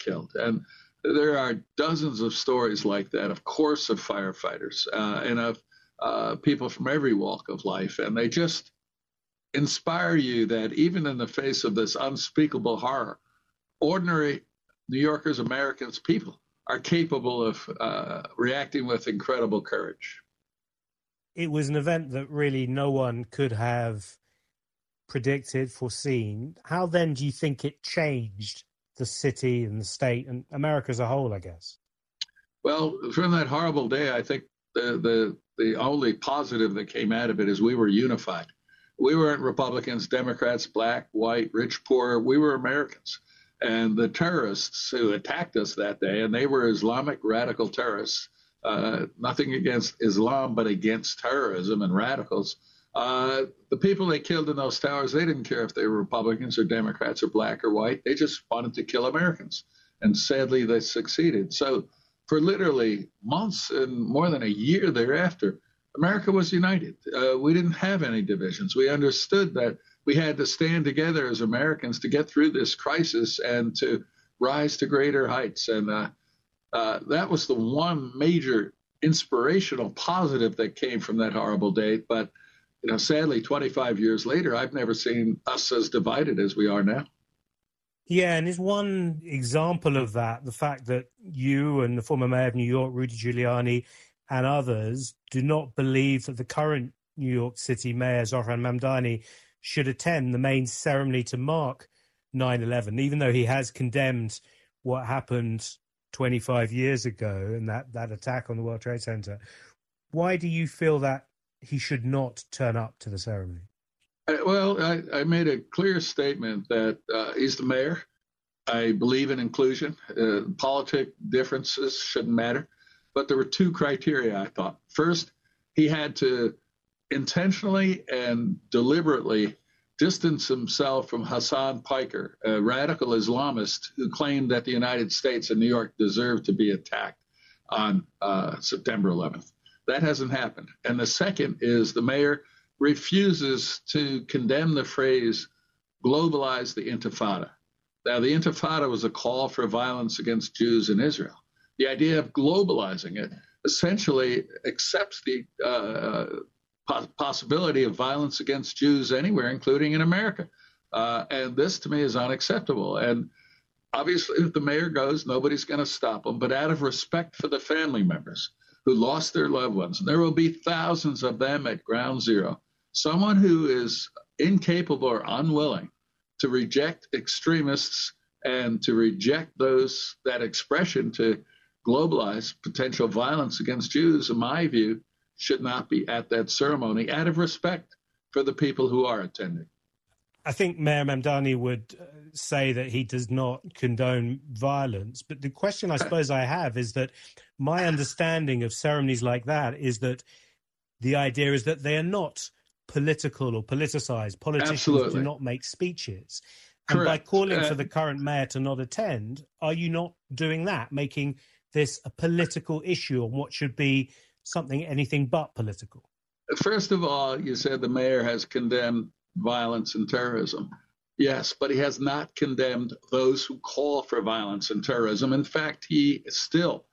killed. And there are dozens of stories like that, of course, of firefighters and of people from every walk of life. And they just inspire you that even in the face of this unspeakable horror, ordinary New Yorkers, Americans, people are capable of reacting with incredible courage. It was an event that really no one could have predicted, foreseen. How then do you think it changed the city and the state and America as a whole, I guess? Well, from that horrible day, I think the only positive that came out of it is we were unified. We weren't Republicans, Democrats, black, white, rich, poor. We were Americans. And the terrorists who attacked us that day, and they were Islamic radical terrorists, nothing against Islam, but against terrorism and radicals. The people they killed in those towers, they didn't care if they were Republicans or Democrats or black or white. They just wanted to kill Americans. And sadly, they succeeded. So for literally months and more than a year thereafter, America was united. We didn't have any divisions. We understood that we had to stand together as Americans to get through this crisis and to rise to greater heights. And that was the one major inspirational positive that came from that horrible day. But, sadly, 25 years later, I've never seen us as divided as we are now. Yeah, and is one example of that the fact that you and the former mayor of New York, Rudy Giuliani, and others do not believe that the current New York City mayor, Zohran Mamdani, should attend the main ceremony to mark 9/11, even though he has condemned what happened 25 years ago and that attack on the World Trade Center. Why do you feel that he should not turn up to the ceremony? Well, I made a clear statement that he's the mayor. I believe in inclusion. Politic differences shouldn't matter. But there were two criteria, I thought. First, he had to intentionally and deliberately distance himself from Hassan Piker, a radical Islamist who claimed that the United States and New York deserved to be attacked on September 11th. That hasn't happened. And the second is the mayor refuses to condemn the phrase globalize the Intifada. Now, the Intifada was a call for violence against Jews in Israel. The idea of globalizing it essentially accepts the possibility of violence against Jews anywhere, including in America. And this, to me, is unacceptable. And obviously, if the mayor goes, nobody's going to stop him. But out of respect for the family members who lost their loved ones, and there will be thousands of them at ground zero, someone who is incapable or unwilling to reject extremists and to reject that expression to globalize potential violence against Jews, in my view, should not be at that ceremony out of respect for the people who are attending. I think Mayor Mamdani would say that he does not condone violence. But the question I suppose I have is that my understanding of ceremonies like that is that the idea is that they are not political or politicized. Politicians Absolutely. do not make speeches. Correct. And by calling for the current mayor to not attend, are you not doing that, making this a political issue on what should be something anything but political? First of all, you said the mayor has condemned violence and terrorism. Yes, but he has not condemned those who call for violence and terrorism. In fact, he still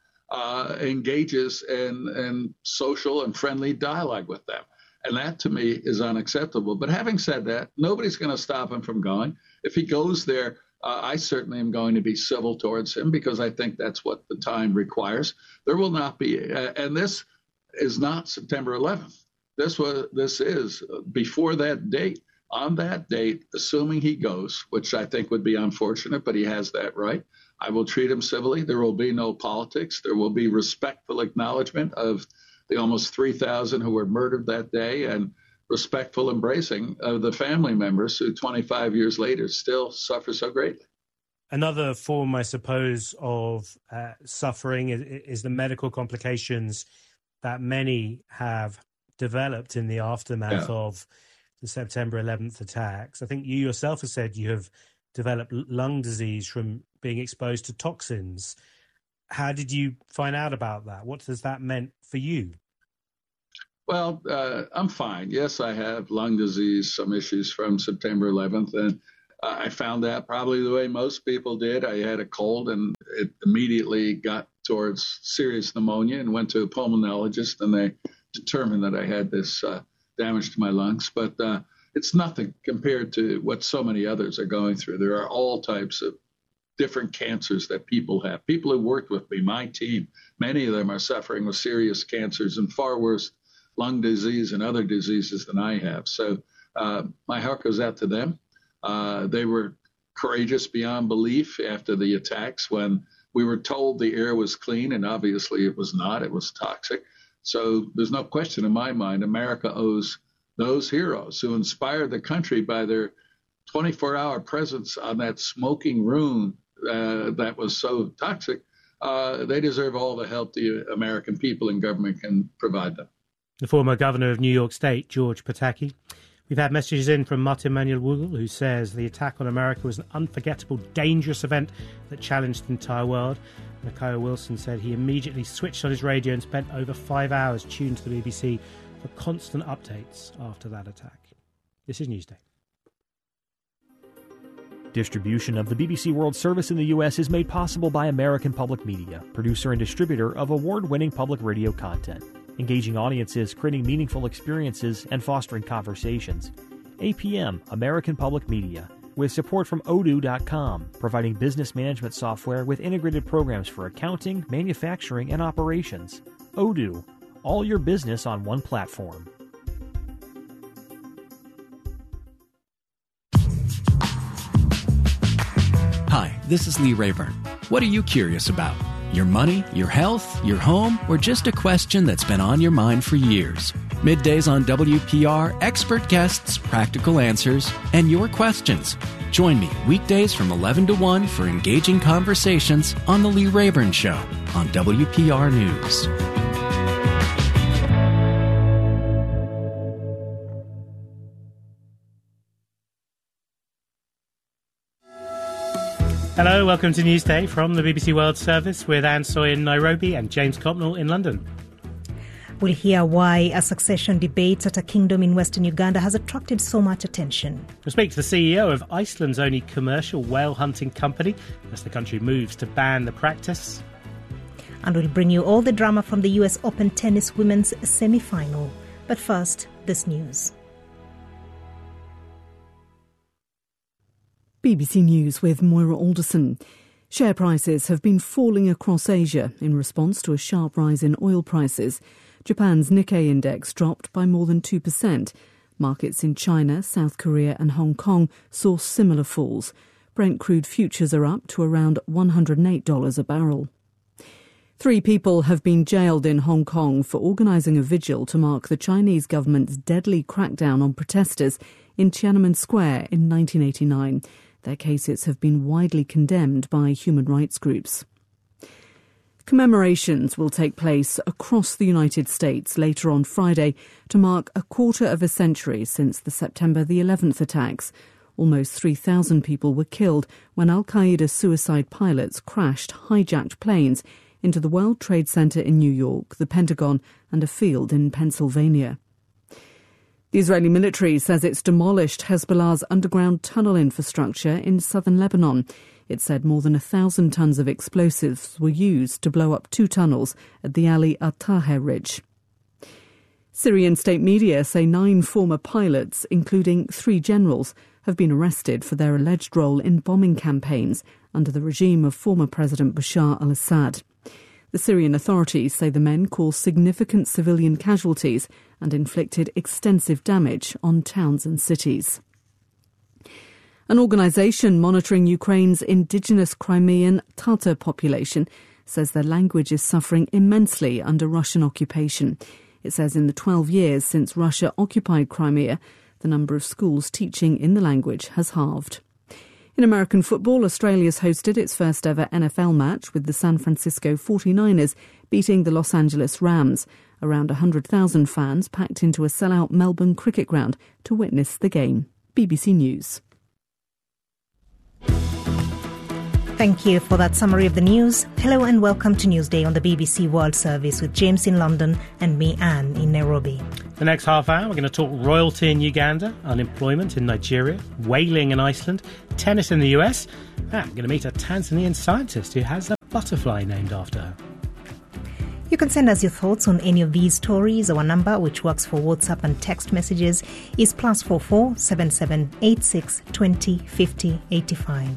engages in social and friendly dialogue with them. And that, to me, is unacceptable. But having said that, nobody's going to stop him from going. If he goes there, I certainly am going to be civil towards him because I think that's what the time requires. There will not be, and this is not September 11th. This is before that date. On that date, assuming he goes, which I think would be unfortunate, but he has that right, I will treat him civilly. There will be no politics. There will be respectful acknowledgement of the almost 3,000 who were murdered that day and respectful embracing of the family members who 25 years later still suffer so greatly. Another form, I suppose, of suffering is the medical complications that many have developed in the aftermath of the September 11th attacks. I think you yourself have said you have developed lung disease from being exposed to toxins. How did you find out about that? What has that meant for you? Well, I'm fine. Yes, I have lung disease, some issues from September 11th. And I found out probably the way most people did. I had a cold and it immediately got towards serious pneumonia and went to a pulmonologist, and they determined that I had this damage to my lungs. But it's nothing compared to what so many others are going through. There are all types of different cancers that people have. People who worked with me, my team, many of them are suffering with serious cancers and far worse lung disease and other diseases than I have. So my heart goes out to them. They were courageous beyond belief after the attacks when we were told the air was clean, and obviously it was not. It was toxic. So there's no question in my mind, America owes those heroes who inspired the country by their 24-hour presence on that smoking room that was so toxic. They deserve all the help the American people and government can provide them. The former governor of New York State, George Pataki. We've had messages in from Martin Manuel Wugel, who says the attack on America was an unforgettable, dangerous event that challenged the entire world. Micaiah Wilson said he immediately switched on his radio and spent over 5 hours tuned to the BBC for constant updates after that attack. This is Newsday. Distribution of the BBC World Service in the U.S. is made possible by American Public Media, producer and distributor of award-winning public radio content. Engaging audiences, creating meaningful experiences, and fostering conversations. APM, American Public Media, with support from Odoo.com, providing business management software with integrated programs for accounting, manufacturing, and operations. Odoo, all your business on one platform. Hi, this is Lee Rayburn. What are you curious about? Your money, your health, your home, or just a question that's been on your mind for years? Middays on WPR, expert guests, practical answers, and your questions. Join me weekdays from 11 to 1 for engaging conversations on The Lee Rayburn Show on WPR News. Hello, welcome to Newsday from the BBC World Service with Anne Soy in Nairobi and James Copnell in London. We'll hear why a succession debate at a kingdom in western Uganda has attracted so much attention. We'll speak to the CEO of Iceland's only commercial whale hunting company as the country moves to ban the practice. And we'll bring you all the drama from the US Open Tennis Women's semi-final. But first, this news. BBC News with Moira Alderson. Share prices have been falling across Asia in response to a sharp rise in oil prices. Japan's Nikkei index dropped by more than 2%. Markets in China, South Korea and Hong Kong saw similar falls. Brent crude futures are up to around $108 a barrel. 3 people have been jailed in Hong Kong for organising a vigil to mark the Chinese government's deadly crackdown on protesters in Tiananmen Square in 1989. Their cases have been widely condemned by human rights groups. Commemorations will take place across the United States later on Friday to mark a quarter of a century since the September the 11th attacks. Almost 3,000 people were killed when Al-Qaeda suicide pilots crashed hijacked planes into the World Trade Center in New York, the Pentagon, and a field in Pennsylvania. The Israeli military says it's demolished Hezbollah's underground tunnel infrastructure in southern Lebanon. It said more than 1,000 tons of explosives were used to blow up 2 tunnels at the Ali al-Taher Ridge. Syrian state media say 9 former pilots, including 3 generals, have been arrested for their alleged role in bombing campaigns under the regime of former President Bashar al-Assad. The Syrian authorities say the men caused significant civilian casualties and inflicted extensive damage on towns and cities. An organisation monitoring Ukraine's indigenous Crimean Tatar population says their language is suffering immensely under Russian occupation. It says in the 12 years since Russia occupied Crimea, the number of schools teaching in the language has halved. In American football, Australia's hosted its first ever NFL match with the San Francisco 49ers beating the Los Angeles Rams. Around 100,000 fans packed into a sellout Melbourne cricket ground to witness the game. BBC News. Thank you for that summary of the news. Hello and welcome to Newsday on the BBC World Service with James in London and me, Anne, in Nairobi. The next half hour, we're going to talk royalty in Uganda, unemployment in Nigeria, whaling in Iceland, tennis in the US, and we're going to meet a Tanzanian scientist who has a butterfly named after her. You can send us your thoughts on any of these stories. Our number, which works for WhatsApp and text messages, is +44 77 86 20 50 85.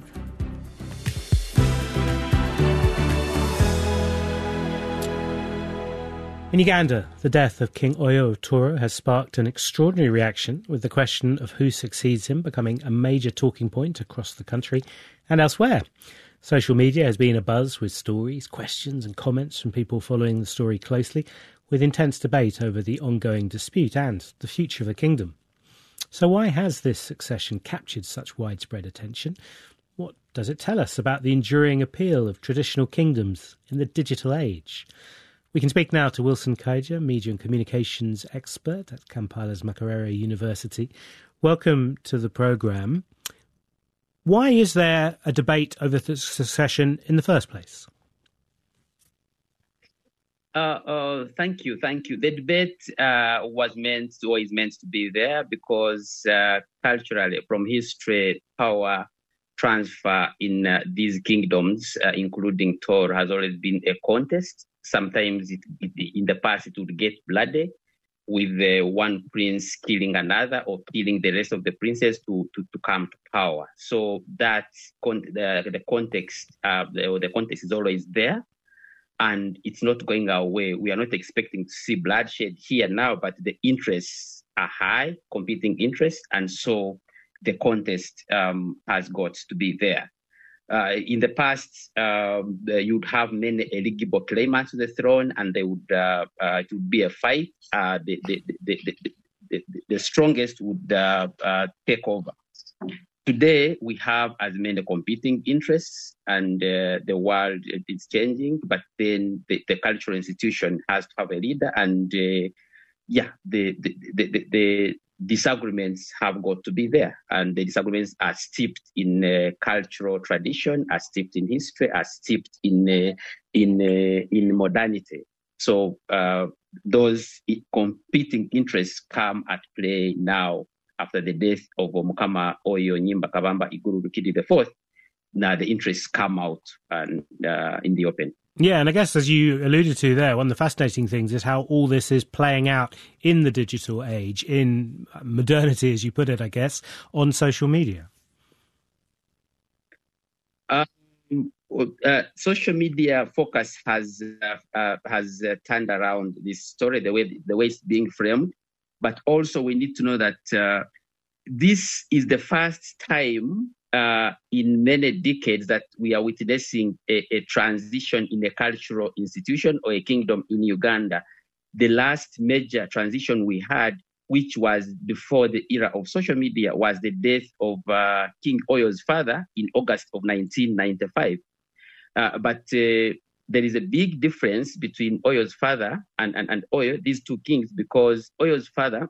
In Uganda, the death of King Oyo Toro has sparked an extraordinary reaction, with the question of who succeeds him becoming a major talking point across the country and elsewhere. Social media has been abuzz with stories, questions and comments from people following the story closely, with intense debate over the ongoing dispute and the future of the kingdom. So why has this succession captured such widespread attention? What does it tell us about the enduring appeal of traditional kingdoms in the digital age? We can speak now to Wilson Kaija, Media and Communications expert at Kampala's Makerere University. Welcome to the programme. Why is there a debate over the succession in the first place? Thank you. The debate is meant to be there because culturally, from history, power transfer in these kingdoms, including Tor, has always been a contest. Sometimes in the past it would get bloody, with one prince killing another or killing the rest of the princes to come to power. So that the context is always there, and it's not going away. We are not expecting to see bloodshed here now, but the interests are high, competing interests, and so the contest has got to be there. In the past, you'd have many eligible claimants to the throne, and they would it would be a fight. The strongest would take over. Today, we have as many competing interests, and the world is changing. But then the cultural institution has to have a leader, and the disagreements have got to be there, and the disagreements are steeped in cultural tradition, are steeped in history, are steeped in modernity. So those competing interests come at play now after the death of Omukama Oyo Nyimba Kabamba Iguru Rukidi IV. Now the interests come out and in the open. Yeah, and I guess as you alluded to there, one of the fascinating things is how all this is playing out in the digital age, in modernity, as you put it, I guess, on social media. Social media focus has turned around this story, the way it's being framed. But also we need to know that this is the first time in many decades that we are witnessing a transition in a cultural institution or a kingdom in Uganda. The last major transition we had, which was before the era of social media, was the death of King Oyo's father in August of 1995. But there is a big difference between Oyo's father and Oyo, these two kings, because Oyo's father,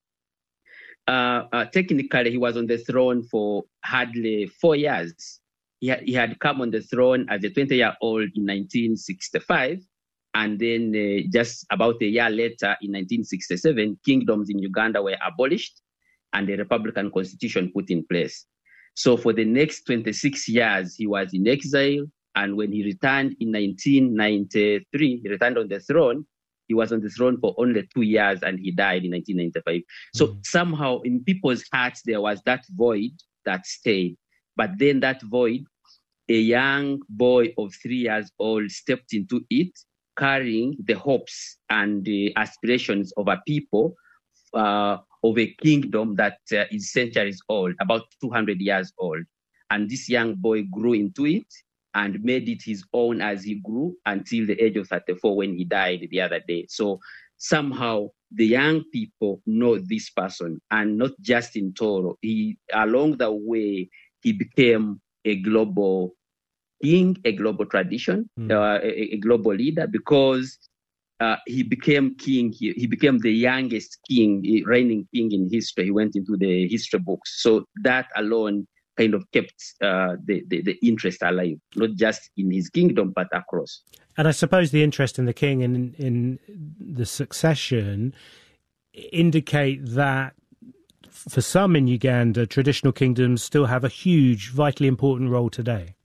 technically, he was on the throne for hardly 4 years. He had come on the throne as a 20-year-old in 1965, and then just about a year later, in 1967, kingdoms in Uganda were abolished, and the Republican Constitution put in place. So for the next 26 years, he was in exile, and when he returned in 1993, he returned on the throne. He was on the throne for only 2 years, and he died in 1995. So somehow in people's hearts, there was that void that stayed. But then that void, a young boy of 3 years old stepped into it, carrying the hopes and the aspirations of a people, of a kingdom that is centuries old, about 200 years old. And this young boy grew into it and made it his own as he grew until the age of 34 when he died the other day. So somehow the young people know this person, and not just in Toro. Along the way, he became a global king, a global tradition, a global leader, because he became king. He became the youngest king, reigning king in history. He went into the history books. So that alone kind of kept the interest alive, not just in his kingdom, but across. And I suppose the interest in the king and in the succession indicate that for some in Uganda, traditional kingdoms still have a huge, vitally important role today.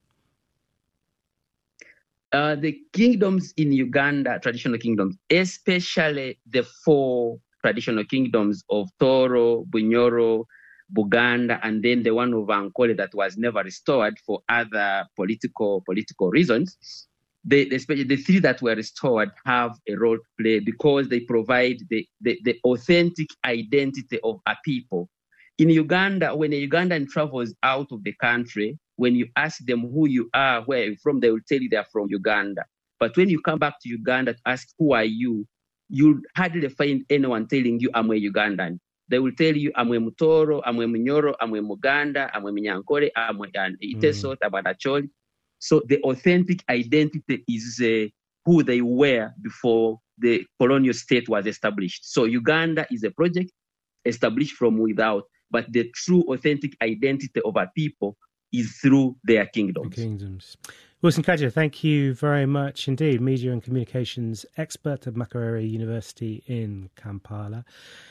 The kingdoms in Uganda, traditional kingdoms, especially the 4 traditional kingdoms of Toro, Bunyoro, Buganda, and then the one of Ankole that was never restored for other political reasons. Especially the 3 that were restored have a role to play because they provide the authentic identity of a people. In Uganda, when a Ugandan travels out of the country, when you ask them who you are, where you're from, they will tell you they're from Uganda. But when you come back to Uganda to ask who are you, you'll hardly find anyone telling you I'm a Ugandan. They will tell you I'm a Mutoro, I'm a Munyoro, I'm a Muganda, I'm a Minyankore, I'm an Itesot, I'm an Acholi. So the authentic identity is who they were before the colonial state was established. So Uganda is a project established from without, but the true authentic identity of our people is through their kingdoms. Wilson Kaja, thank you very much indeed. Media and communications expert at Makerere University in Kampala.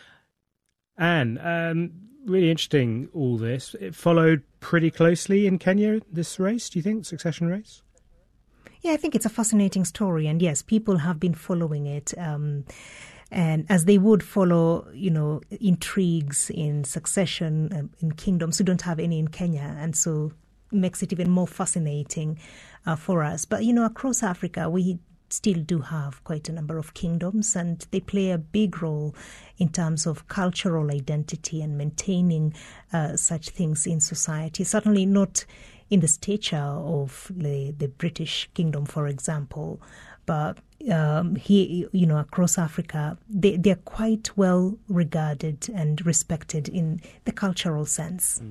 And really interesting, all this. It followed pretty closely in Kenya, this race, do you think, succession race? Yeah, I think it's a fascinating story. And yes, people have been following it. And as they would follow, intrigues in succession in kingdoms, we don't have any in Kenya. And so it makes it even more fascinating for us. But, across Africa, we still do have quite a number of kingdoms, and they play a big role in terms of cultural identity and maintaining such things in society. Certainly not in the stature of the British kingdom, for example, but here, across Africa, they're quite well regarded and respected in the cultural sense.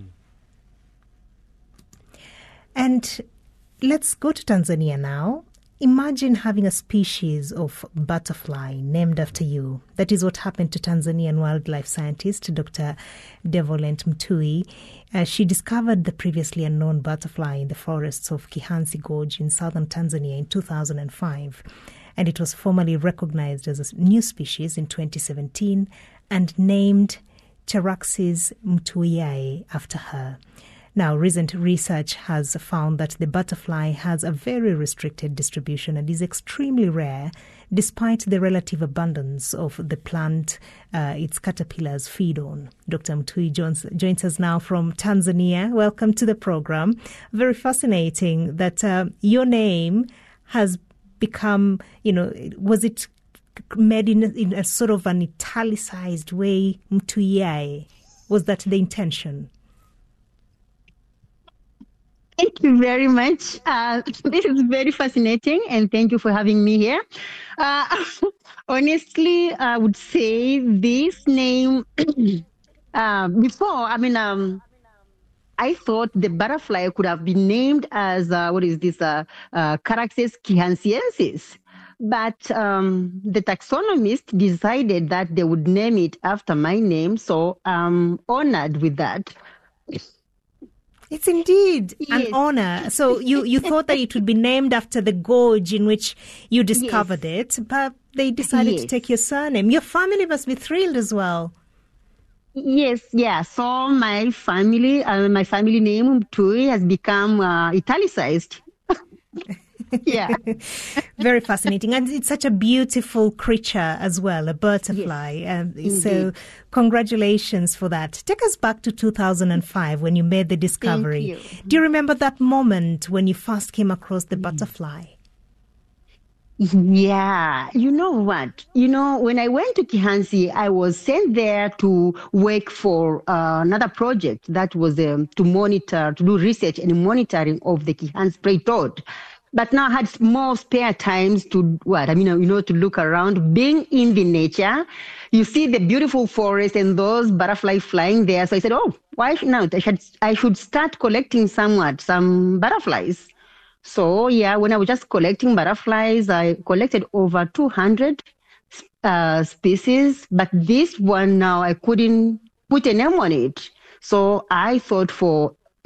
And let's go to Tanzania now. Imagine having a species of butterfly named after you. That is what happened to Tanzanian wildlife scientist Dr. Devolent Mtui. She discovered the previously unknown butterfly in the forests of Kihansi Gorge in southern Tanzania in 2005. And it was formally recognized as a new species in 2017 and named Charaxis mtuiae after her. Now, recent research has found that the butterfly has a very restricted distribution and is extremely rare, despite the relative abundance of the plant its caterpillars feed on. Dr. Mtui joins us now from Tanzania. Welcome to the program. Very fascinating that your name has become, was it made in a sort of an italicized way, Mtuiae? Was that the intention? Thank you very much. This is very fascinating, and thank you for having me here. Honestly, I would say this name before, I thought the butterfly could have been named as, Charaxis kihansiensis. But the taxonomist decided that they would name it after my name, so I'm honored with that. It's indeed an honor. So you thought that it would be named after the gorge in which you discovered it, but they decided to take your surname. Your family must be thrilled as well. Yes, yeah. So my family name, Mtui, has become italicized. Yeah. Very fascinating. And it's such a beautiful creature as well, a butterfly. Yes, so congratulations for that. Take us back to 2005 when you made the discovery. Thank you. Do you remember that moment when you first came across the butterfly? Yeah. You know what? When I went to Kihansi, I was sent there to work for another project that was to do research and monitoring of the Kihansi spray toad. But now I had more spare times to to look around. Being in the nature, you see the beautiful forest and those butterflies flying there. So I said, why not? I should start collecting some butterflies. So yeah, when I was just collecting butterflies, I collected over 200 species. But this one now, I couldn't put a name on it. So I thought for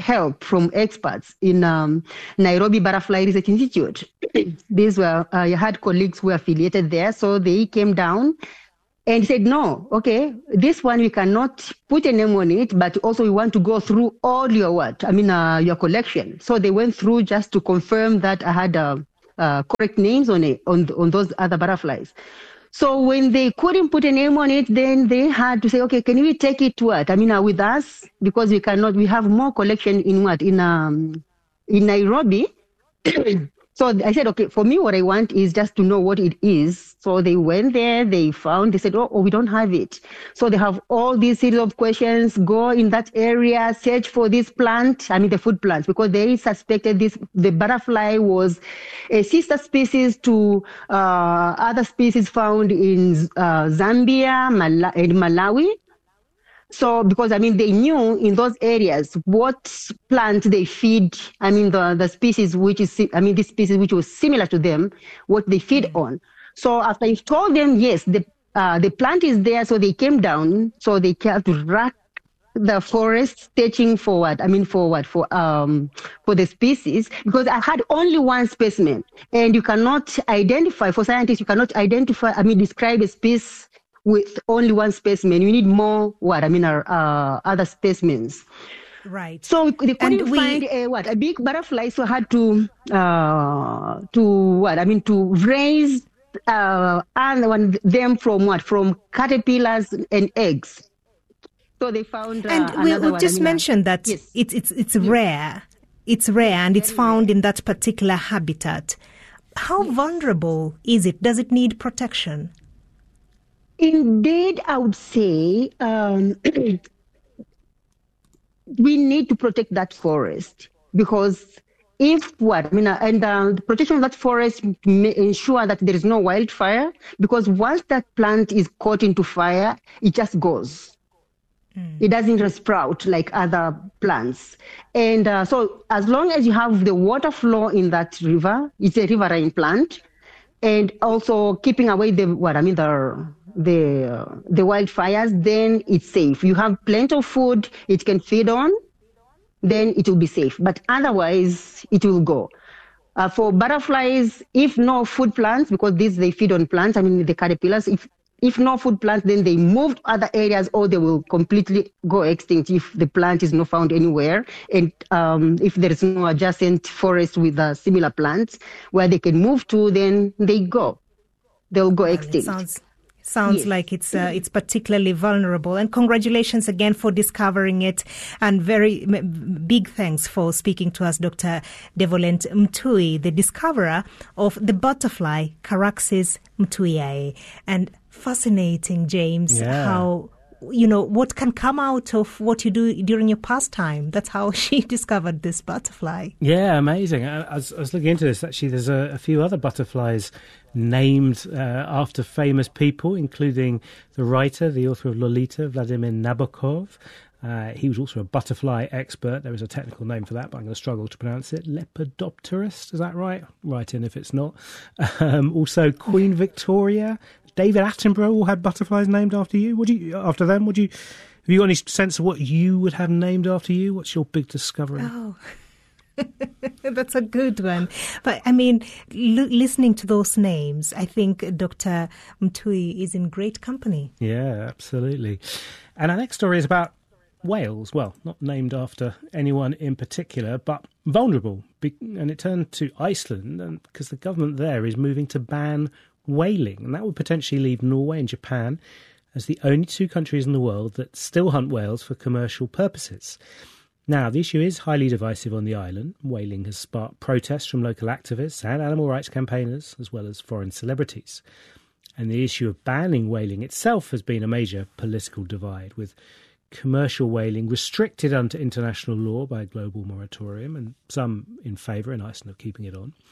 help from experts in Nairobi Butterfly Research Institute. These were, I had colleagues who were affiliated there, so they came down and said, no, okay, this one we cannot put a name on it, but also we want to go through all your your collection. So they went through just to confirm that I had correct names on it, on those other butterflies. So when they couldn't put a name on it, then they had to say, okay, can we take it to with us? Because we cannot, we have more collection in in Nairobi. So I said, okay, for me, what I want is just to know what it is. So they went there, they said, oh, we don't have it. So they have all these series of questions, go in that area, search for this plant, the food plants, because they suspected the butterfly was a sister species to other species found in Zambia and Malawi. So, because, they knew in those areas what plant they feed, the species which is, this species which was similar to them, what they feed on. So after I told them, yes, the plant is there, so they came down, so they had to rack the forest, searching for what? For the species, because I had only one specimen, and you cannot identify, for scientists, you cannot identify, describe a species with only one specimen. You need more other specimens. Right. So they couldn't find a big butterfly, so I had to raise them from caterpillars and eggs. So they found and we just mentioned that yes. it's rare. It's rare and it's found in that particular habitat. How vulnerable is it? Does it need protection? Indeed, I would say we need to protect that forest, because the protection of that forest may ensure that there is no wildfire, because once that plant is caught into fire, it just goes. It doesn't sprout like other plants. And so as long as you have the water flow in that river, it's a riverine plant, and also keeping away the wildfires, then it's safe. You have plenty of food it can feed on, then it will be safe. But otherwise, it will go. For butterflies, if no food plants, because they feed on plants, the caterpillars, if no food plants, then they move to other areas, or they will completely go extinct if the plant is not found anywhere. And if there is no adjacent forest with similar plants where they can move to, then they'll go extinct. Sounds yes. like it's particularly vulnerable. And congratulations again for discovering it. And very big thanks for speaking to us, Dr. Devolent Mtui, the discoverer of the butterfly Charaxis mtuiae. And fascinating, James, how, what can come out of what you do during your pastime. That's how she discovered this butterfly. Yeah, amazing. I was looking into this. Actually, there's a few other butterflies named after famous people, including the writer, the author of Lolita, Vladimir Nabokov. He was also a butterfly expert. There is a technical name for that, but I'm going to struggle to pronounce it. Lepidopterus, is that right? Write in if it's not. Also, Queen Victoria. David Attenborough all had butterflies named after you. Have you got any sense of what you would have named after you? What's your big discovery? Oh, that's a good one. But listening to those names, I think Dr. Mtui is in great company. Yeah, absolutely. And our next story is about whales. Well, not named after anyone in particular, but vulnerable. And it turned to Iceland because the government there is moving to ban whaling, and that would potentially leave Norway and Japan as the only two countries in the world that still hunt whales for commercial purposes. Now, the issue is highly divisive on the island. Whaling has sparked protests from local activists and animal rights campaigners, as well as foreign celebrities. And the issue of banning whaling itself has been a major political divide, with commercial whaling restricted under international law by a global moratorium, and some in favour in Iceland of keeping it on.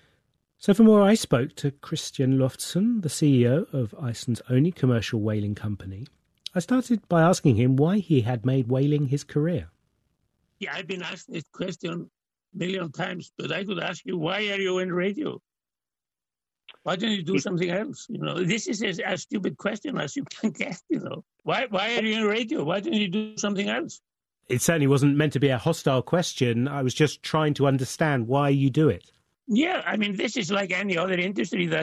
So for more, I spoke to Christian Loftsson, the CEO of Iceland's only commercial whaling company. I started by asking him why he had made whaling his career. Yeah, I've been asked this question a million times, but I could ask you, why are you in radio? Why don't you do something else? This is as stupid question as you can get, Why are you in radio? Why don't you do something else? It certainly wasn't meant to be a hostile question. I was just trying to understand why you do it. Yeah, I mean, this is like any other industry that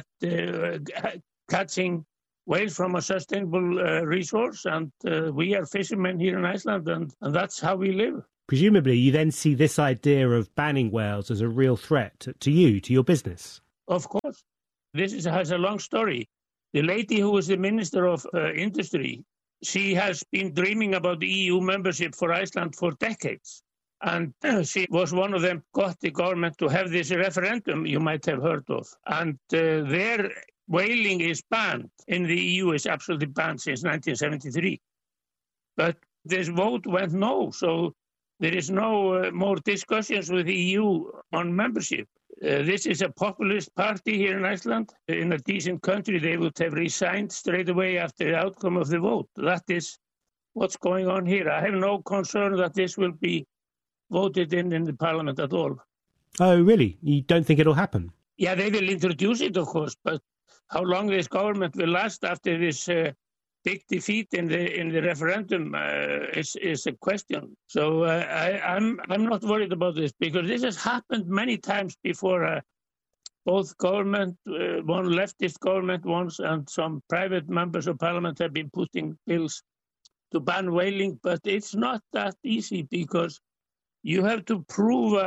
catching whales from a sustainable resource, and we are fishermen here in Iceland, and that's how we live. Presumably, you then see this idea of banning whales as a real threat to you, to your business. Of course. This has a long story. The lady who was the Minister of Industry, she has been dreaming about the EU membership for Iceland for decades. And she was one of them, got the government to have this referendum you might have heard of. And their whaling is banned in the EU, is absolutely banned since 1973. But this vote went no, so there is no more discussions with the EU on membership. This is a populist party here in Iceland. In a decent country, they would have resigned straight away after the outcome of the vote. That is what's going on here. I have no concern that this will be voted in the parliament at all. Oh, really? You don't think it'll happen? Yeah, they will introduce it, of course, but how long this government will last after this big defeat in the referendum is a question. So I'm not worried about this, because this has happened many times before. Both government, one leftist government once, and some private members of parliament have been putting bills to ban whaling, but it's not that easy, because you have to prove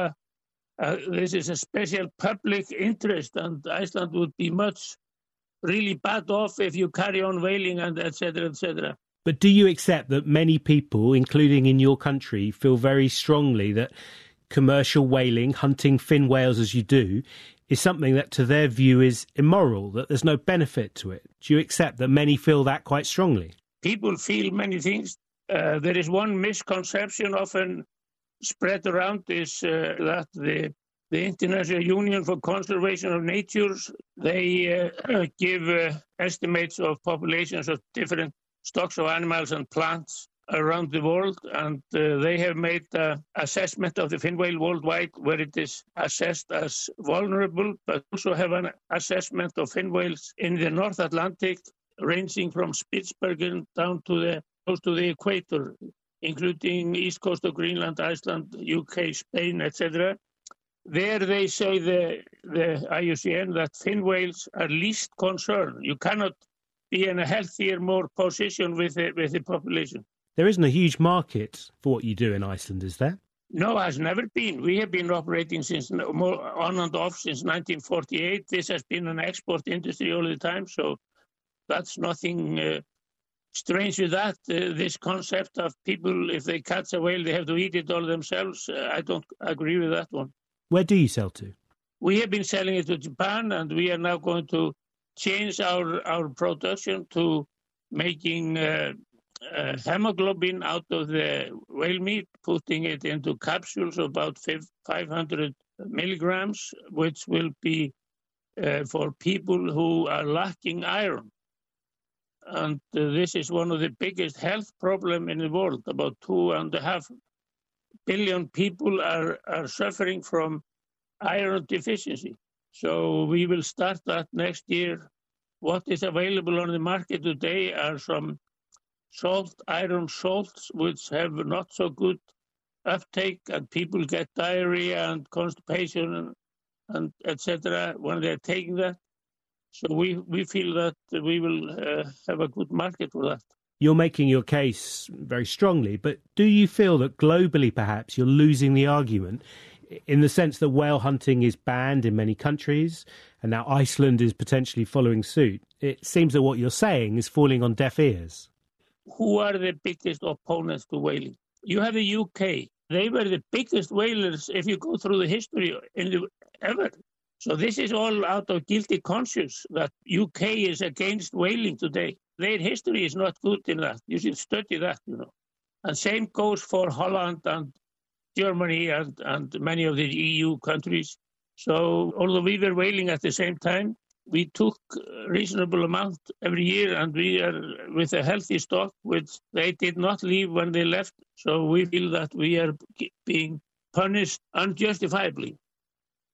this is a special public interest, and Iceland would be much really bad off if you carry on whaling and et cetera, et cetera. But do you accept that many people, including in your country, feel very strongly that commercial whaling, hunting fin whales as you do, is something that to their view is immoral, that there's no benefit to it? Do you accept that many feel that quite strongly? People feel many things. There is one misconception often spread around, is that the International Union for Conservation of Nature, they give estimates of populations of different stocks of animals and plants around the world, and they have made an assessment of the fin whale worldwide where it is assessed as vulnerable, but also have an assessment of fin whales in the North Atlantic, ranging from Spitsbergen down to close to the equator, including east coast of Greenland, Iceland, UK, Spain, etc. There they say, the IUCN, that fin whales are least concern. You cannot be in a healthier, more position with the population. There isn't a huge market for what you do in Iceland, is there? No, has never been. We have been operating since on and off since 1948. This has been an export industry all the time, so that's nothing strange with that. This concept of people, if they catch a whale, they have to eat it all themselves. I don't agree with that one. Where do you sell to? We have been selling it to Japan, and we are now going to change our production to making hemoglobin out of the whale meat, putting it into capsules of about 500 milligrams, which will be for people who are lacking iron. And this is one of the biggest health problems in the world. About 2.5 billion people are suffering from iron deficiency. So we will start that next year. What is available on the market today are some iron salts, which have not so good uptake, and people get diarrhea and constipation and etc. when they're taking that. So we feel that we will have a good market for that. You're making your case very strongly, but do you feel that globally perhaps you're losing the argument, in the sense that whale hunting is banned in many countries and now Iceland is potentially following suit? It seems that what you're saying is falling on deaf ears. Who are the biggest opponents to whaling? You have the UK. They were the biggest whalers if you go through the history ever. So this is all out of guilty conscience that UK is against whaling today. Their history is not good in that. You should study that, And same goes for Holland and Germany and many of the EU countries. So although we were whaling at the same time, we took a reasonable amount every year, and we are with a healthy stock, which they did not leave when they left. So we feel that we are being punished unjustifiably.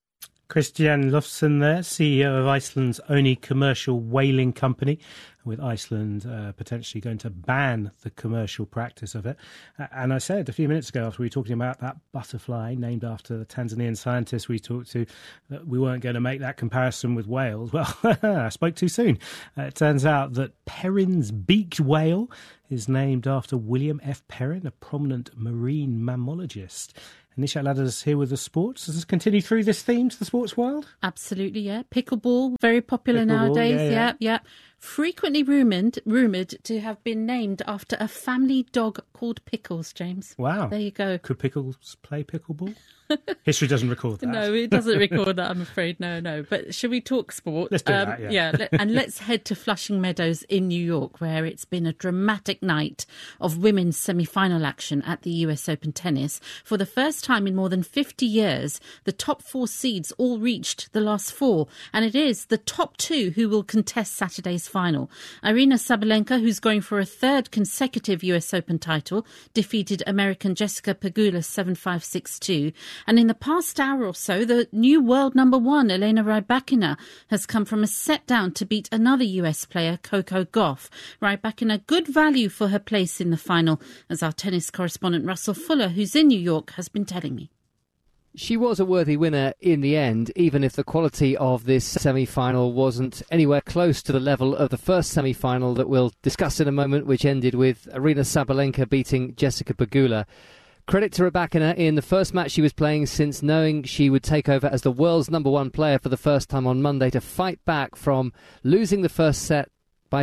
Christian Lofsson there, CEO of Iceland's only commercial whaling company, with Iceland potentially going to ban the commercial practice of it. And I said a few minutes ago, after we were talking about that butterfly named after the Tanzanian scientist we talked to, that we weren't going to make that comparison with whales. Well, I spoke too soon. It turns out that Perrin's beaked whale is named after William F. Perrin, a prominent marine mammologist. Nishat Ladder's here with the sports. Does this continue through this theme to the sports world? Absolutely, yeah. Pickleball, very popular nowadays. Yeah. Frequently rumoured to have been named after a family dog called Pickles, James. Wow. There you go. Could Pickles play pickleball? History doesn't record that. No, it doesn't record that, I'm afraid. No. But shall we talk sport? Let's do that, yeah. And let's head to Flushing Meadows in New York, where it's been a dramatic night of women's semi-final action at the US Open Tennis. For the first time in more than 50 years, the top 4 seeds all reached the last 4, and it is the top 2 who will contest Saturday's final. Aryna Sabalenka, who's going for a 3rd consecutive US Open title, defeated American Jessica Pegula 7-5, 6-2. And in the past hour or so, the new world number 1, Elena Rybakina, has come from a set down to beat another US player, Coco Gauff. Rybakina, good value for her place in the final, as our tennis correspondent Russell Fuller, who's in New York, has been telling me. She was a worthy winner in the end, even if the quality of this semi-final wasn't anywhere close to the level of the first semi-final that we'll discuss in a moment, which ended with Aryna Sabalenka beating Jessica Pegula. Credit to Rybakina in the first match she was playing since knowing she would take over as the world's number 1 player for the first time on Monday, to fight back from losing the first set by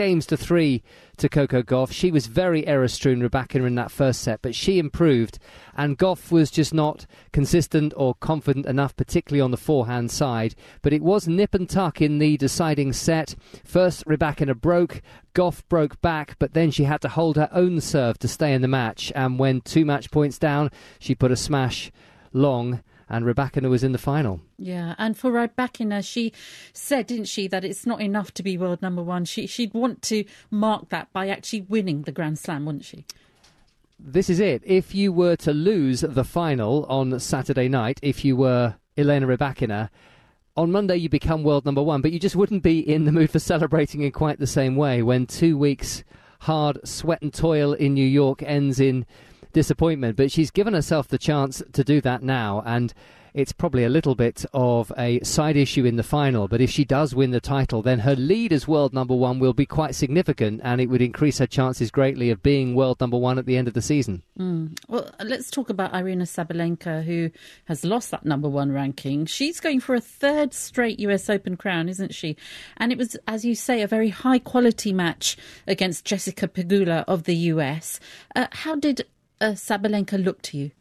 6-3 to Coco Gauff. She was very error-strewn, Rybakina, in that first set, but she improved, and Gauff was just not consistent or confident enough, particularly on the forehand side. But it was nip and tuck in the deciding set. First, Rybakina broke, Gauff broke back, but then she had to hold her own serve to stay in the match, and when 2 match points down, she put a smash long, and Rybakina was in the final. Yeah, and for Rybakina, she said, didn't she, that it's not enough to be world number 1. She'd want to mark that by actually winning the Grand Slam, wouldn't she? This is it. If you were to lose the final on Saturday night, if you were Elena Rybakina, on Monday you become world number 1, but you just wouldn't be in the mood for celebrating in quite the same way when 2 weeks hard sweat and toil in New York ends in disappointment. But she's given herself the chance to do that now, and it's probably a little bit of a side issue in the final, but if she does win the title, then her lead as world number 1 will be quite significant, and it would increase her chances greatly of being world number 1 at the end of the season. Well, let's talk about Aryna Sabalenka, who has lost that number 1 ranking. She's going for a 3rd straight US Open crown, isn't she? And it was, as you say, a very high quality match against Jessica Pegula of the US. How did Sabalenka look to you?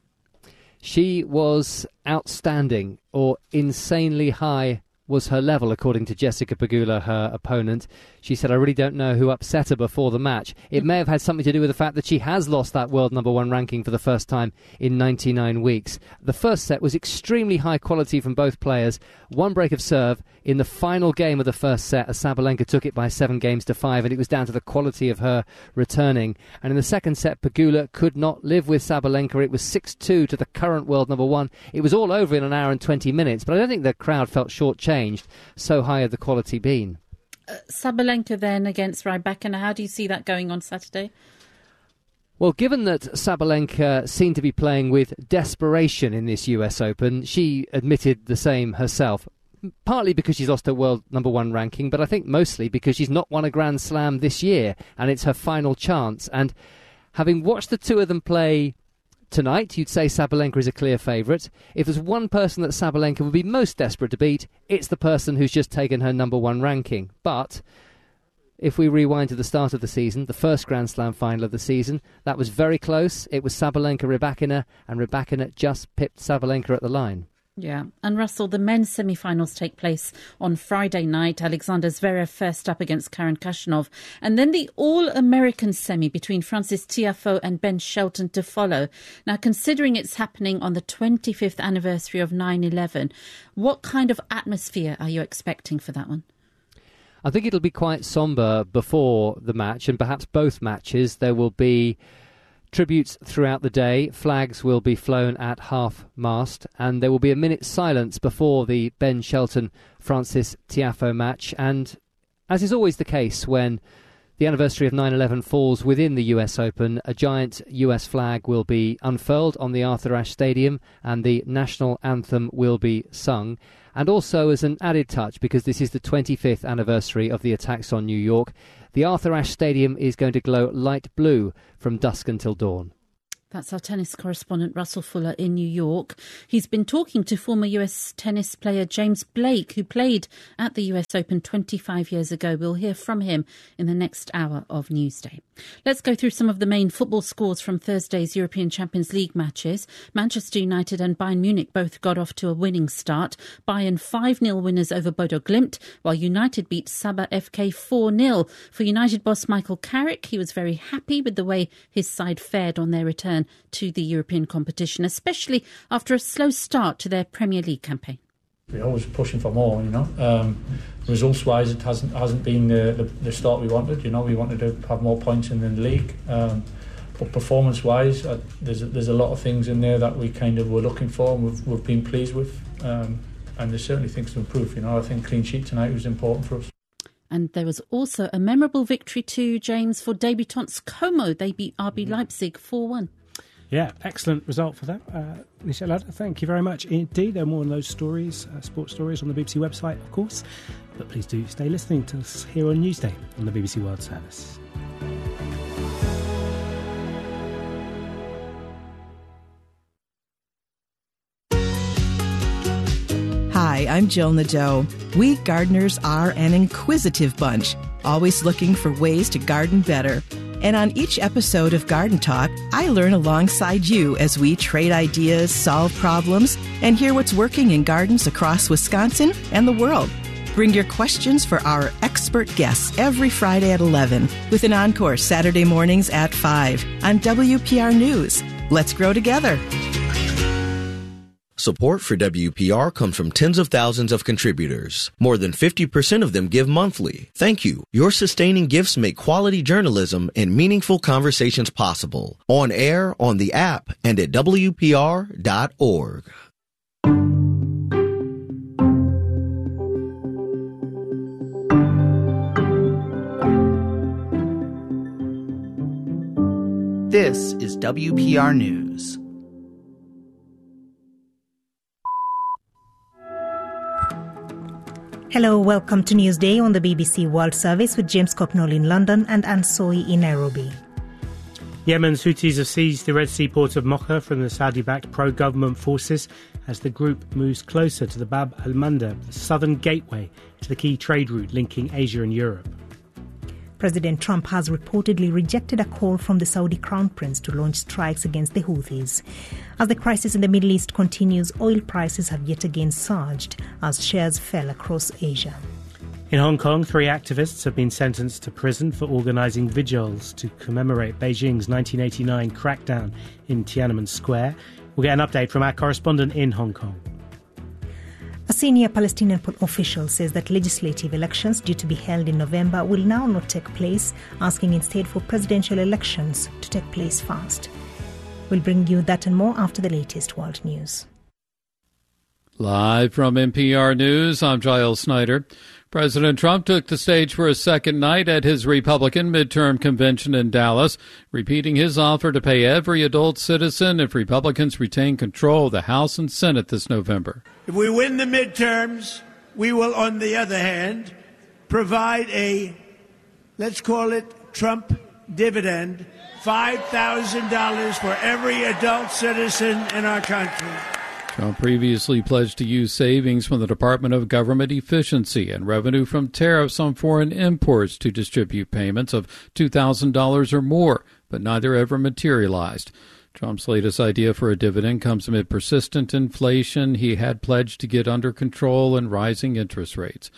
She was outstanding, or insanely high was her level, according to Jessica Pegula, her opponent. She said, I really don't know who upset her before the match. It may have had something to do with the fact that she has lost that world number 1 ranking for the first time in 99 weeks. The first set was extremely high quality from both players. 1 break of serve in the final game of the first set, as Sabalenka took it by 7-5, and it was down to the quality of her returning. And in the second set, Pegula could not live with Sabalenka. It was 6-2 to the current world number 1. It was all over in an hour and 20 minutes, but I don't think the crowd felt shortchanged. So high had the quality been. Sabalenka then against Rybakina, how do you see that going on Saturday? Well, given that Sabalenka seemed to be playing with desperation in this US Open, she admitted the same herself. Partly because she's lost her world number 1 ranking, but I think mostly because she's not won a Grand Slam this year, and it's her final chance. And having watched the two of them play tonight, you'd say Sabalenka is a clear favourite. If there's one person that Sabalenka would be most desperate to beat, it's the person who's just taken her number 1 ranking. But if we rewind to the start of the season, the first Grand Slam final of the season, that was very close. It was Sabalenka-Rybakina, and Rybakina just pipped Sabalenka at the line. Yeah, and Russell, the men's semi-finals take place on Friday night. Alexander Zverev first up against Karen Khachanov. And then the All-American semi between Francis Tiafoe and Ben Shelton to follow. Now, considering it's happening on the 25th anniversary of 9/11, what kind of atmosphere are you expecting for that one? I think it'll be quite sombre before the match, and perhaps both matches. There will be tributes throughout the day. Flags will be flown at half-mast, and there will be a minute's silence before the Ben Shelton-Francis Tiafoe match. And as is always the case when the anniversary of 9/11 falls within the US Open, a giant US flag will be unfurled on the Arthur Ashe Stadium and the national anthem will be sung. And also, as an added touch, because this is the 25th anniversary of the attacks on New York, the Arthur Ashe Stadium is going to glow light blue from dusk until dawn. That's our tennis correspondent Russell Fuller in New York. He's been talking to former US tennis player James Blake, who played at the US Open 25 years ago. We'll hear from him in the next hour of Newsday. Let's go through some of the main football scores from Thursday's European Champions League matches. Manchester United and Bayern Munich both got off to a winning start. Bayern 5-0 winners over Bodo Glimt, while United beat Sabah FK 4-0. For United boss Michael Carrick, he was very happy with the way his side fared on their return to the European competition, especially after a slow start to their Premier League campaign. We're always pushing for more, Results-wise, it hasn't been the start we wanted. We wanted to have more points in the league, but performance-wise, there's a lot of things in there that we kind of were looking for and we've been pleased with, and there's certainly things to improve. I think clean sheet tonight was important for us. And there was also a memorable victory too, James, for debutants Como. They beat RB Leipzig 4-1. Yeah, excellent result for them. Michelle Adder, thank you very much indeed. There are more on those stories, sports stories, on the BBC website, of course. But please do stay listening to us here on Newsday on the BBC World Service. Hi, I'm Jill Nadeau. We gardeners are an inquisitive bunch, always looking for ways to garden better. And on each episode of Garden Talk, I learn alongside you as we trade ideas, solve problems, and hear what's working in gardens across Wisconsin and the world. Bring your questions for our expert guests every Friday at 11, with an encore Saturday mornings at 5 on WPR News. Let's grow together. Support for WPR comes from tens of thousands of contributors. More than 50% of them give monthly. Thank you. Your sustaining gifts make quality journalism and meaningful conversations possible. On air, on the app, and at WPR.org. This is WPR News. Hello, welcome to Newsday on the BBC World Service with James Copnall in London and Anne Soy in Nairobi. Yemen's Houthis have seized the Red Sea port of Mocha from the Saudi-backed pro-government forces as the group moves closer to the Bab al-Mandeb, the southern gateway to the key trade route linking Asia and Europe. President Trump has reportedly rejected a call from the Saudi Crown Prince to launch strikes against the Houthis. As the crisis in the Middle East continues, oil prices have yet again surged as shares fell across Asia. In Hong Kong, 3 activists have been sentenced to prison for organising vigils to commemorate Beijing's 1989 crackdown in Tiananmen Square. We'll get an update from our correspondent in Hong Kong. A senior Palestinian official says that legislative elections due to be held in November will now not take place, asking instead for presidential elections to take place fast. We'll bring you that and more after the latest world news. Live from NPR News, I'm Giles Snyder. President Trump took the stage for a second night at his Republican midterm convention in Dallas, repeating his offer to pay every adult citizen if Republicans retain control of the House and Senate this November. If we win the midterms, we will, on the other hand, provide a, let's call it Trump dividend, $5,000 for every adult citizen in our country. Trump previously pledged to use savings from the Department of Government Efficiency and revenue from tariffs on foreign imports to distribute payments of $2,000 or more, but neither ever materialized. Trump's latest idea for a dividend comes amid persistent inflation he had pledged to get under control and rising interest rates.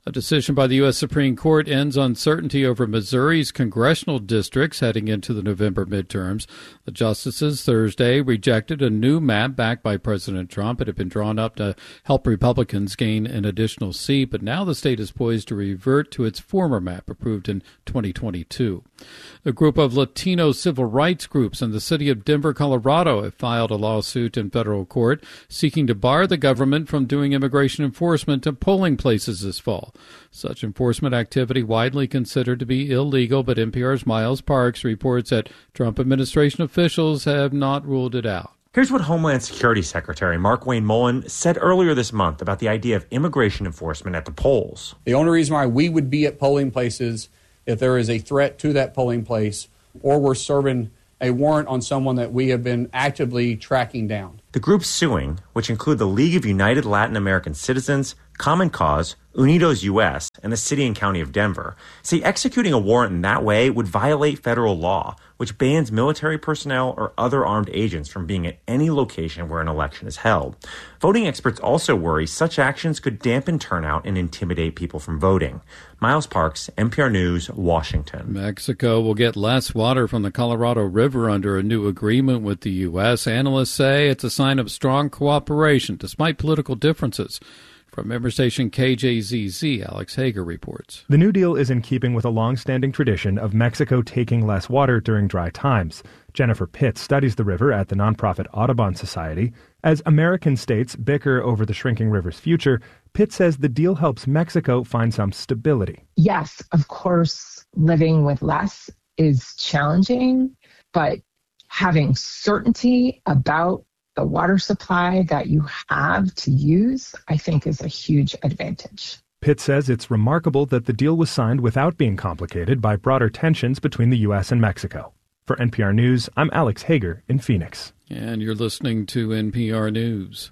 A decision by the U.S. Supreme Court ends uncertainty over Missouri's congressional districts heading into the November midterms. The justices Thursday rejected a new map backed by President Trump. It had been drawn up to help Republicans gain an additional seat, but now the state is poised to revert to its former map approved in 2022. A group of Latino civil rights groups in the city of Denver, Colorado, have filed a lawsuit in federal court seeking to bar the government from doing immigration enforcement at polling places this fall. Such enforcement activity widely considered to be illegal, but NPR's Miles Parks reports that Trump administration officials have not ruled it out. Here's what Homeland Security Secretary Markwayne Mullin said earlier this month about the idea of immigration enforcement at the polls. The only reason why we would be at polling places if there is a threat to that polling place or we're serving a warrant on someone that we have been actively tracking down. The groups suing, which include the League of United Latin American Citizens, Common Cause, Unidos U.S., and the City and County of Denver, say executing a warrant in that way would violate federal law, which bans military personnel or other armed agents from being at any location where an election is held. Voting experts also worry such actions could dampen turnout and intimidate people from voting. Miles Parks, NPR News, Washington. Mexico will get less water from the Colorado River under a new agreement with the U.S. Analysts say it's a sign of strong cooperation despite political differences. From member station KJZZ, Alex Hager reports. The New Deal is in keeping with a long-standing tradition of Mexico taking less water during dry times. Jennifer Pitts studies the river at the nonprofit Audubon Society. As American states bicker over the shrinking river's future, Pitts says the deal helps Mexico find some stability. Yes, of course, living with less is challenging, but having certainty about the water supply that you have to use, I think, is a huge advantage. Pitt says it's remarkable that the deal was signed without being complicated by broader tensions between the U.S. and Mexico. For NPR News, I'm Alex Hager in Phoenix. And you're listening to NPR News.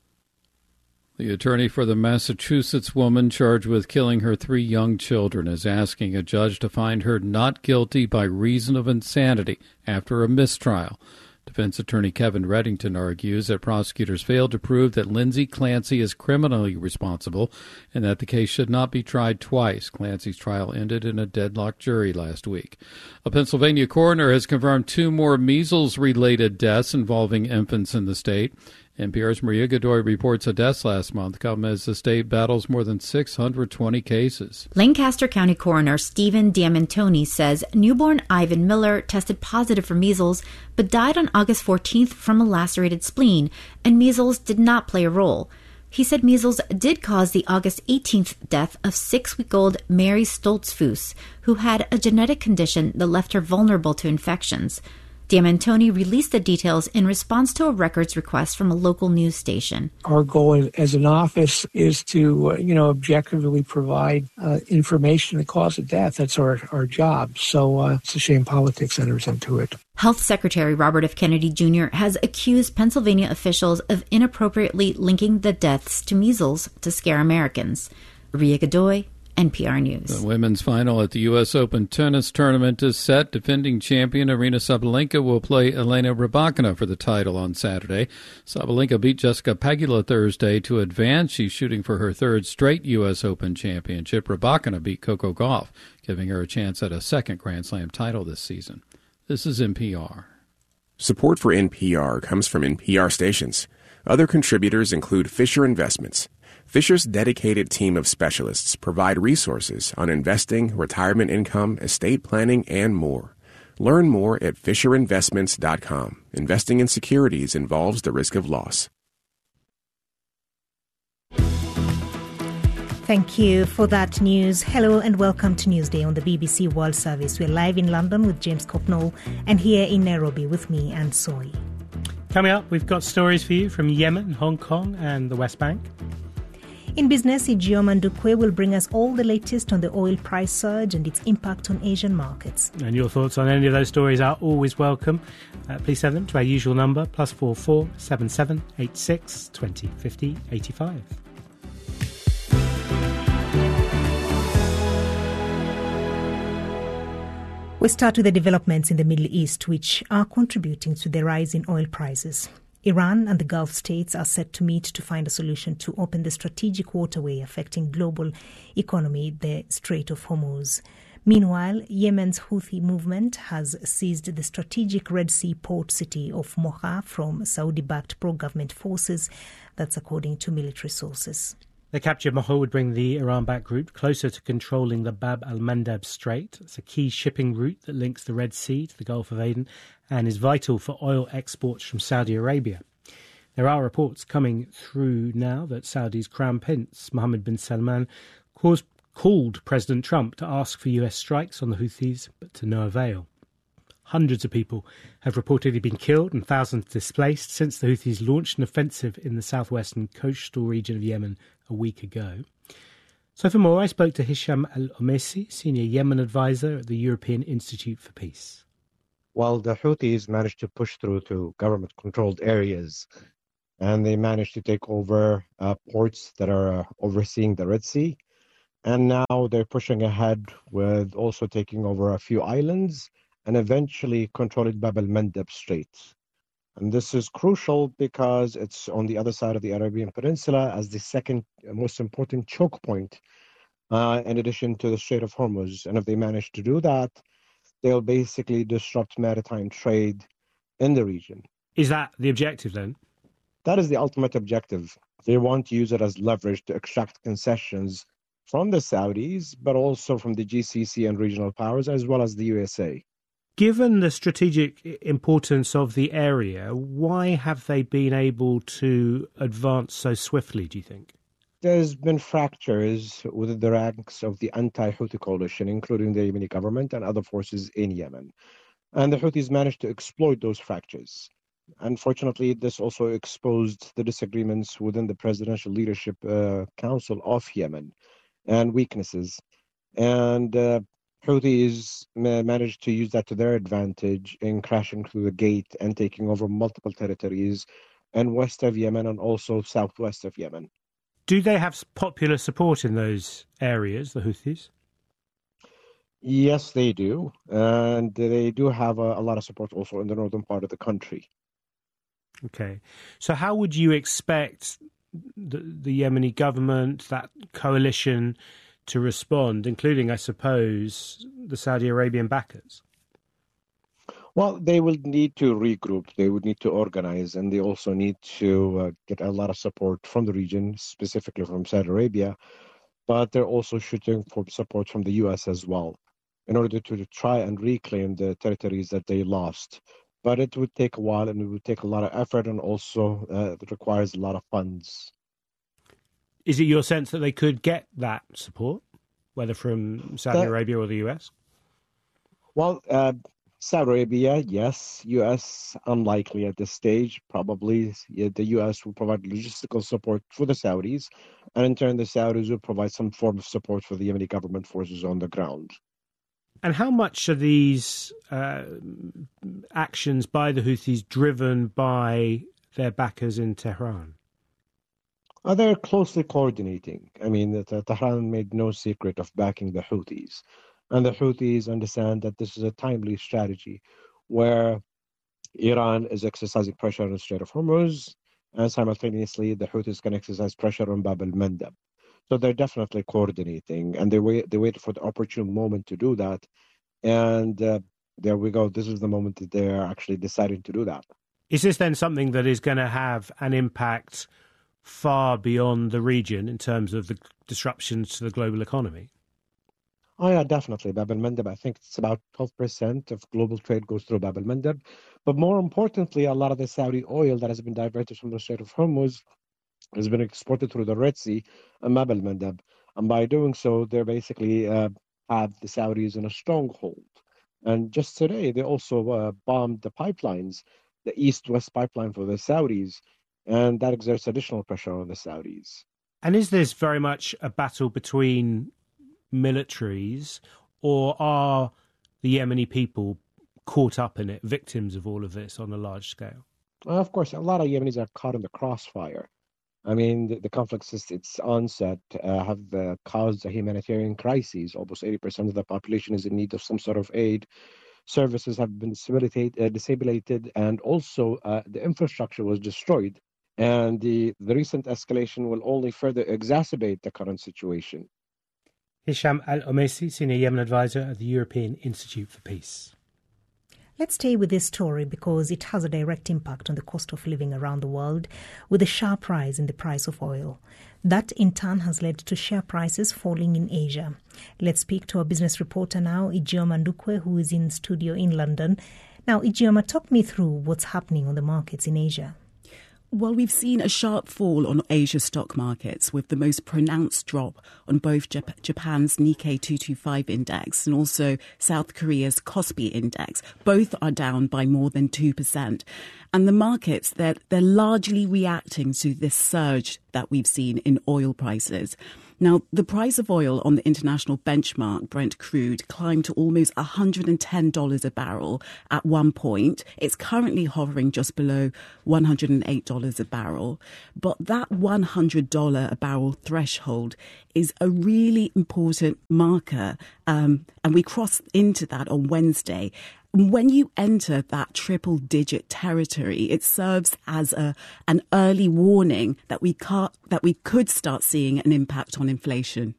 The attorney for the Massachusetts woman charged with killing her 3 young children is asking a judge to find her not guilty by reason of insanity after a mistrial. Defense attorney Kevin Reddington argues that prosecutors failed to prove that Lindsay Clancy is criminally responsible and that the case should not be tried twice. Clancy's trial ended in a deadlocked jury last week. A Pennsylvania coroner has confirmed 2 more measles-related deaths involving infants in the state. NPR's Maria Godoy reports the deaths last month come as the state battles more than 620 cases. Lancaster County Coroner Stephen Diamantoni says newborn Ivan Miller tested positive for measles but died on August 14th from a lacerated spleen, and measles did not play a role. He said measles did cause the August 18th death of 6-week-old Mary Stoltzfus, who had a genetic condition that left her vulnerable to infections. Diamantoni released the details in response to a records request from a local news station. Our goal as an office is to, objectively provide information on the cause of death. That's our job. So it's a shame politics enters into it. Health Secretary Robert F. Kennedy Jr. has accused Pennsylvania officials of inappropriately linking the deaths to measles to scare Americans. Ria Godoy, NPR News. The women's final at the U.S. Open tennis tournament is set. Defending champion Aryna Sabalenka will play Elena Rybakina for the title on Saturday. Sabalenka beat Jessica Pegula Thursday to advance. She's shooting for her 3rd straight U.S. Open championship. Rybakina beat Coco Gauff, giving her a chance at a 2nd Grand Slam title this season. This is NPR. Support for NPR comes from NPR stations. Other contributors include Fisher Investments. Fisher's dedicated team of specialists provide resources on investing, retirement income, estate planning, and more. Learn more at FisherInvestments.com. Investing in securities involves the risk of loss. Thank you for that news. Hello and welcome to Newsday on the BBC World Service. We're live in London with James Copnall and here in Nairobi with me, Anne Soy. Coming up, we've got stories for you from Yemen, Hong Kong and the West Bank. In business, Ijeoma Ndukwe will bring us all the latest on the oil price surge and its impact on Asian markets. And your thoughts on any of those stories are always welcome. Please send them to our usual number, +44 77 86 20 50 85. We start with the developments in the Middle East, which are contributing to the rise in oil prices. Iran and the Gulf states are set to meet to find a solution to open the strategic waterway affecting global economy, the Strait of Hormuz. Meanwhile, Yemen's Houthi movement has seized the strategic Red Sea port city of Mocha from Saudi-backed pro-government forces. That's according to military sources. The capture of Mocha would bring the Iran-backed group closer to controlling the Bab al-Mandab Strait. It's a key shipping route that links the Red Sea to the Gulf of Aden and is vital for oil exports from Saudi Arabia. There are reports coming through now that Saudi's Crown Prince, Mohammed bin Salman, called President Trump to ask for US strikes on the Houthis, but to no avail. Hundreds of people have reportedly been killed and thousands displaced since the Houthis launched an offensive in the southwestern coastal region of Yemen a week ago. So for more, I spoke to Hisham Al-Omesi, Senior Yemen Advisor at the European Institute for Peace. Well, the Houthis managed to push through to government-controlled areas, and they managed to take over ports that are overseeing the Red Sea. And now they're pushing ahead with also taking over a few islands and eventually controlling Bab al-Mandab Strait. And this is crucial because it's on the other side of the Arabian Peninsula as the second most important choke point in addition to the Strait of Hormuz. And if they manage to do that, they'll basically disrupt maritime trade in the region. Is that the objective then? That is the ultimate objective. They want to use it as leverage to extract concessions from the Saudis, but also from the GCC and regional powers, as well as the USA. Given the strategic importance of the area, why have they been able to advance so swiftly, do you think? There's been fractures within the ranks of the anti-Houthi coalition, including the Yemeni government and other forces in Yemen. And the Houthis managed to exploit those fractures. Unfortunately, this also exposed the disagreements within the Presidential Leadership Council of Yemen and weaknesses. And Houthis managed to use that to their advantage in crashing through the gate and taking over multiple territories in west of Yemen and also southwest of Yemen. Do they have popular support in those areas, the Houthis? Yes, they do. And they do have a lot of support also in the northern part of the country. Okay. So how would you expect the Yemeni government, that coalition, to respond, including, I suppose, the Saudi Arabian backers? Well, they will need to regroup. They would need to organize, and they also need to get a lot of support from the region, specifically from Saudi Arabia. But they're also shooting for support from the U.S. as well, in order to try and reclaim the territories that they lost. But it would take a while, and it would take a lot of effort, and also it requires a lot of funds. Is it your sense that they could get that support, whether from Saudi Arabia or the US? Well, Saudi Arabia, yes. US, unlikely at this stage. Probably the US will provide logistical support for the Saudis, and in turn the Saudis will provide some form of support for the Yemeni government forces on the ground. And how much are these actions by the Houthis driven by their backers in Tehran? They're closely coordinating. I mean, Tehran made no secret of backing the Houthis. And the Houthis understand that this is a timely strategy where Iran is exercising pressure on the Strait of Hormuz, and simultaneously the Houthis can exercise pressure on Bab al-Mandab. So they're definitely coordinating, and they waited for the opportune moment to do that. And there we go. This is the moment that they're actually deciding to do that. Is this then something that is going to have an impact far beyond the region in terms of the disruptions to the global economy? Oh, yeah, definitely. Bab al-Mandab, I think it's about 12% of global trade goes through Bab al-Mandab. But more importantly, a lot of the Saudi oil that has been diverted from the Strait of Hormuz has been exported through the Red Sea and Bab al-Mandab. And by doing so, they're basically have the Saudis in a stronghold. And just today, they also bombed the pipelines, the east-west pipeline for the Saudis, and that exerts additional pressure on the Saudis. And is this very much a battle between militaries, or are the Yemeni people caught up in it, victims of all of this on a large scale? Of course, a lot of Yemenis are caught in the crossfire. I mean, the conflict since its onset have caused a humanitarian crisis. Almost 80% of the population is in need of some sort of aid. services have been disabled, and also the infrastructure was destroyed. And the recent escalation will only further exacerbate the current situation. Hisham Al-Omesi, Senior Yemen Advisor at the European Institute for Peace. Let's stay with this story because it has a direct impact on the cost of living around the world, with a sharp rise in the price of oil. That in turn has led to share prices falling in Asia. Let's speak to our business reporter now, Ijeoma Ndukwe, who is in studio in London. Now, Ijeoma, talk me through what's happening on the markets in Asia. Well, we've seen a sharp fall on Asia stock markets, with the most pronounced drop on both Japan's Nikkei 225 index and also South Korea's Kospi index. Both are down by more than 2%. And the markets, they're largely reacting to this surge that we've seen in oil prices. Now, the price of oil on the international benchmark, Brent crude, climbed to almost $110 a barrel at one point. It's currently hovering just below $108 a barrel. But that $100 a barrel threshold is a really important marker. And we crossed into that on Wednesday. When you enter that triple-digit territory, it serves as an early warning that we could start seeing an impact on inflation.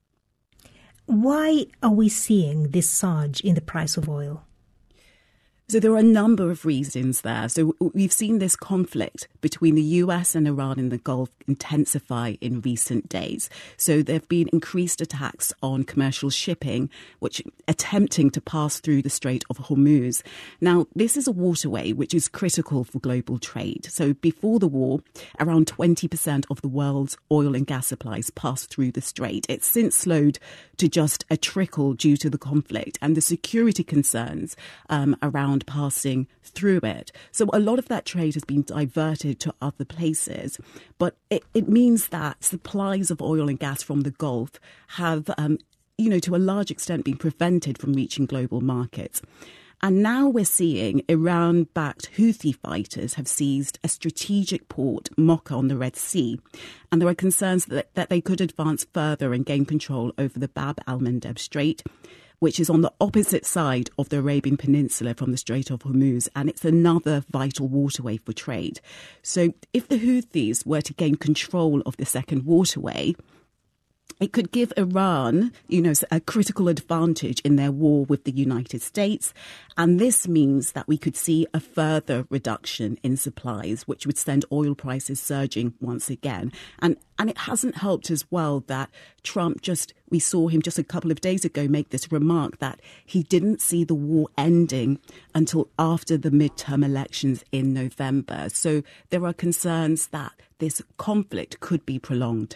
Why are we seeing this surge in the price of oil? So there are a number of reasons there. So we've seen this conflict between the US and Iran in the Gulf intensify in recent days. So there have been increased attacks on commercial shipping, which attempting to pass through the Strait of Hormuz. Now, this is a waterway which is critical for global trade. So before the war, around 20% of the world's oil and gas supplies passed through the strait. It's since slowed to just a trickle due to the conflict and the security concerns around passing through it. So a lot of that trade has been diverted to other places, but it means that supplies of oil and gas from the Gulf have, to a large extent been prevented from reaching global markets. And now we're seeing Iran-backed Houthi fighters have seized a strategic port, Mocha, on the Red Sea. And there are concerns that they could advance further and gain control over the Bab al-Mandeb Strait, which is on the opposite side of the Arabian Peninsula from the Strait of Hormuz, and it's another vital waterway for trade. So if the Houthis were to gain control of the second waterway, it could give Iran, a critical advantage in their war with the United States. And this means that we could see a further reduction in supplies, which would send oil prices surging once again. And it hasn't helped as well that Trump we saw him just a couple of days ago make this remark that he didn't see the war ending until after the midterm elections in November. So there are concerns that this conflict could be prolonged.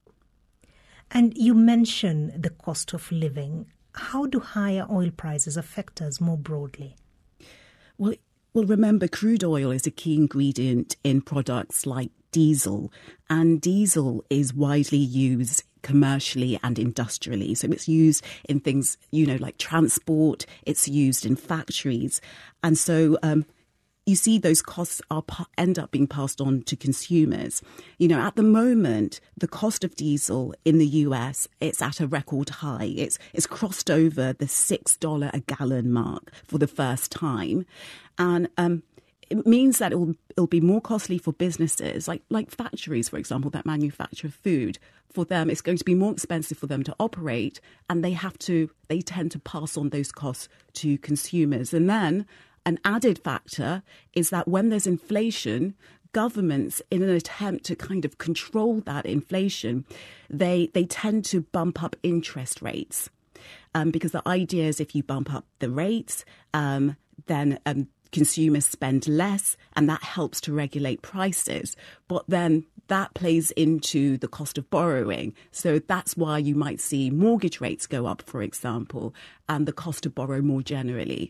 And you mentioned the cost of living. How do higher oil prices affect us more broadly? Well, remember, crude oil is a key ingredient in products like diesel, and diesel is widely used commercially and industrially. So it's used in things, like transport, it's used in factories. And so you see those costs end up being passed on to consumers. At the moment, the cost of diesel in the US, it's at a record high. It's crossed over the $6 a gallon mark for the first time. And it means that it'll be more costly for businesses like factories, for example, that manufacture food. For them, it's going to be more expensive for them to operate, and they tend to pass on those costs to consumers. And then an added factor is that when there's inflation, governments, in an attempt to kind of control that inflation, they tend to bump up interest rates. Because the idea is if you bump up the rates, then consumers spend less, and that helps to regulate prices. But then that plays into the cost of borrowing. So that's why you might see mortgage rates go up, for example, and the cost to borrow more generally.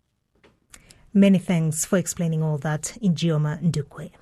Many thanks for explaining all that, Ijeoma Ndukwe.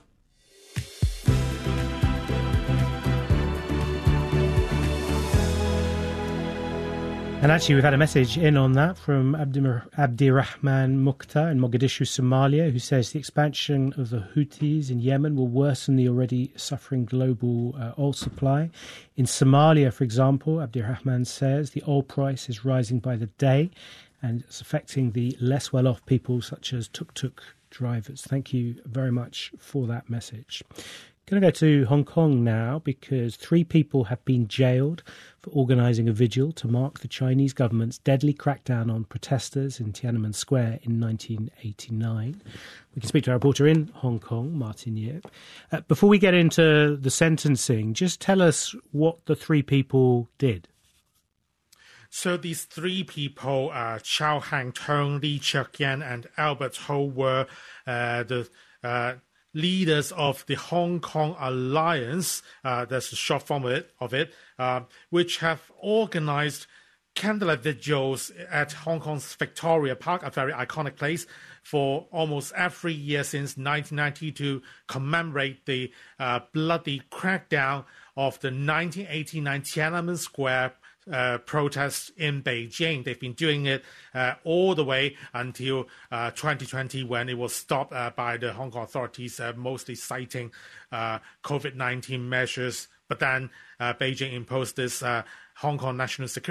And actually, we've had a message in on that from Abdirahman Mukhtar in Mogadishu, Somalia, who says the expansion of the Houthis in Yemen will worsen the already suffering global oil supply. In Somalia, for example, Abdirahman says the oil price is rising by the day, and it's affecting the less well-off people such as tuk-tuk drivers. Thank you very much for that message. Going to go to Hong Kong now because 3 people have been jailed for organising a vigil to mark the Chinese government's deadly crackdown on protesters in Tiananmen Square in 1989. We can speak to our reporter in Hong Kong, Martin Yip. Before we get into the sentencing, just tell us what the 3 people did. So these 3 people, Chow Hang-tung, Lee Cheuk-yan and Albert Ho, were the leaders of the Hong Kong Alliance, that's the short form of it, which have organized candlelight vigils at Hong Kong's Victoria Park, a very iconic place, for almost every year since 1990 to commemorate the bloody crackdown of the 1989 Tiananmen Square protests in Beijing. They've been doing it all the way until 2020 when it was stopped by the Hong Kong authorities, mostly citing COVID-19 measures. But then Beijing imposed this Hong Kong national security